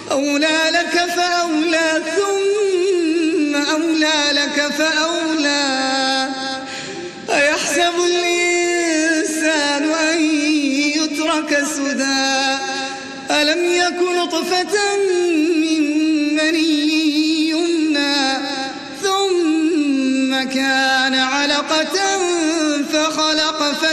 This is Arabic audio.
أولى لك فأولى ثم أولى لك فأولى أيحسب الإنسان أن يترك سدى ألم يك نطفة من مني يمنى ثم كان علقة فخلق